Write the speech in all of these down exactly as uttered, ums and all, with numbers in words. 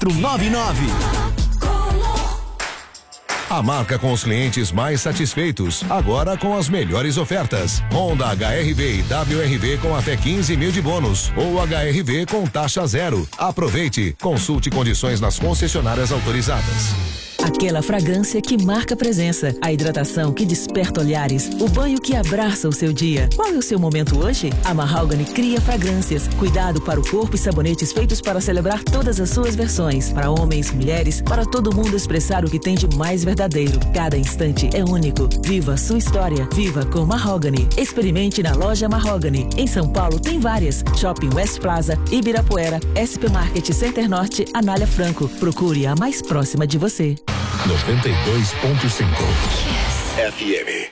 quatro nove nove. A marca com os clientes mais satisfeitos, agora com as melhores ofertas. Honda H R V e W R V com até quinze mil de bônus ou H R V com taxa zero. Aproveite, consulte condições nas concessionárias autorizadas. Aquela fragrância que marca presença, a hidratação que desperta olhares, o banho que abraça o seu dia. Qual é o seu momento hoje? A Mahogany cria fragrâncias, cuidado para o corpo e sabonetes feitos para celebrar todas as suas versões, para homens, mulheres, para todo mundo expressar o que tem de mais verdadeiro. Cada instante é único. Viva a sua história, viva com Mahogany. Experimente na loja Mahogany. Em São Paulo tem várias: Shopping West Plaza, Ibirapuera, S P Market Center Norte, Anália Franco. Procure a mais próxima de você. noventa e dois ponto cinco F M.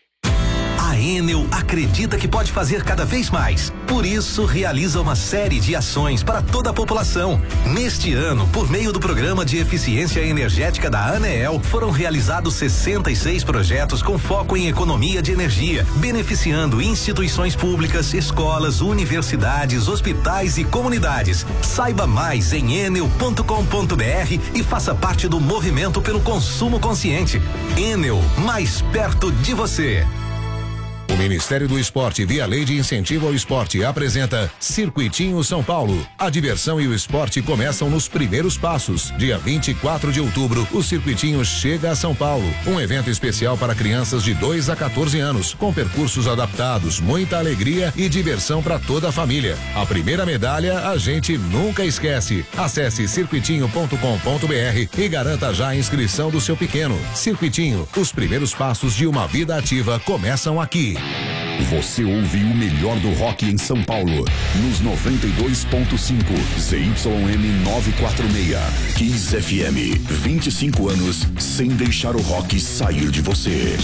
A Enel acredita que pode fazer cada vez mais. Por isso, realiza uma série de ações para toda a população. Neste ano, por meio do Programa de Eficiência Energética da ANEEL, foram realizados sessenta e seis projetos com foco em economia de energia, beneficiando instituições públicas, escolas, universidades, hospitais e comunidades. Saiba mais em enel ponto com ponto br e faça parte do movimento pelo consumo consciente. Enel, mais perto de você. O Ministério do Esporte, via Lei de Incentivo ao Esporte, apresenta Circuitinho São Paulo. A diversão e o esporte começam nos primeiros passos. Dia vinte e quatro de outubro, o Circuitinho chega a São Paulo. Um evento especial para crianças de dois a quatorze anos, com percursos adaptados, muita alegria e diversão para toda a família. A primeira medalha a gente nunca esquece. Acesse circuitinho ponto com ponto br e garanta já a inscrição do seu pequeno. Circuitinho, os primeiros passos de uma vida ativa começam aqui. Você ouve o melhor do rock em São Paulo, nos noventa e dois ponto cinco Z Y M novecentos e quarenta e seis. Kiss F M, vinte e cinco anos sem deixar o rock sair de você.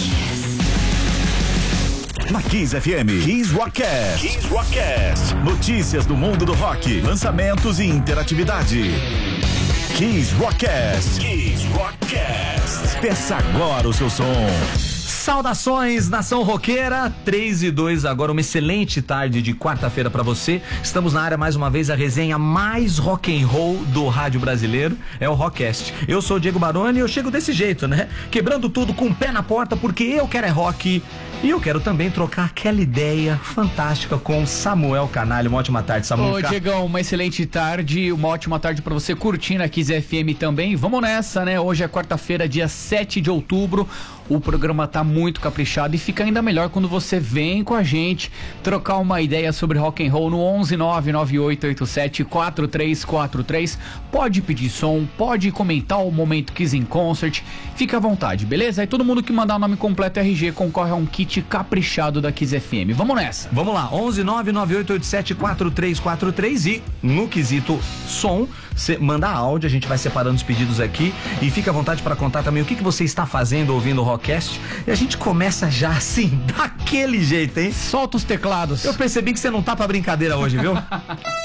Na Kiss F M, Kiss Rockcast. Kiss Rockcast. Notícias do mundo do rock, lançamentos e interatividade. Kiss Rockcast. Kiss Rockcast. Peça agora o seu som. Saudações, nação roqueira, três e dois, agora uma excelente tarde de quarta-feira pra você. Estamos na área mais uma vez, a resenha mais rock and roll do rádio brasileiro, é o Rockcast. Eu sou o Diego Baroni e eu chego desse jeito, né? Quebrando tudo com o pé na porta, porque eu quero é rock. E eu quero também trocar aquela ideia fantástica com Samuel Canalha. Uma ótima tarde, Samuel. Ô, Diegão, uma excelente tarde, uma ótima tarde pra você curtindo a Kiss F M também. Vamos nessa, né? Hoje é quarta-feira, dia sete de outubro. O programa tá muito caprichado e fica ainda melhor quando você vem com a gente trocar uma ideia sobre rock and roll no onze nove nove oito oito sete quatro três quatro três. Pode pedir som, pode comentar o momento Kiss in Concert, fica à vontade, beleza? Aí todo mundo que mandar o nome completo R G concorre a um kit caprichado da Kiss F M. Vamos nessa. Vamos lá, onze nove nove oito oito sete quatro três quatro três e no quesito som, você manda áudio, a gente vai separando os pedidos aqui e fica à vontade para contar também o que, que você está fazendo ouvindo o Rockcast. E a gente começa já assim, daquele jeito, hein? Solta os teclados. Eu percebi que você não tá pra brincadeira hoje, viu?